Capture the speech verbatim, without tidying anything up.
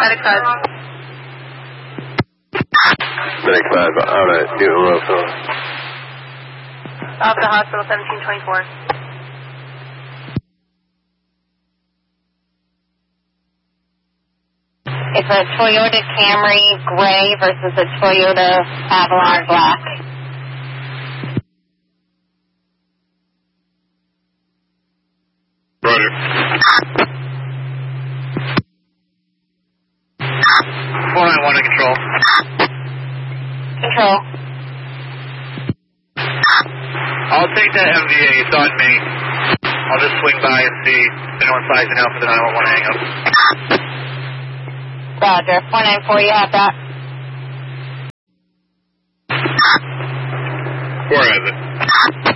Medic five. Medic five, out at Newton Road. Off the hospital, seventeen twenty-four. It's a Toyota Camry gray versus a Toyota Avalon black. Roger. four nine one in control. Control. I'll take that M V A, it's on me. I'll just swing by and see if anyone's sizing out for the nine one one hang up. Roger. four nine four, you have that? Four has it.